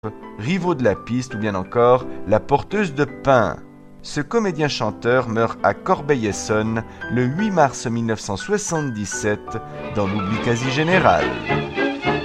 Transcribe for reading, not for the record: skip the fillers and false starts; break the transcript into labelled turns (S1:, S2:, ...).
S1: Rivaux de la piste ou bien encore La porteuse de pain. Ce comédien-chanteur meurt à Corbeil-Essonnes le 8 mars 1977 dans l'oubli quasi général.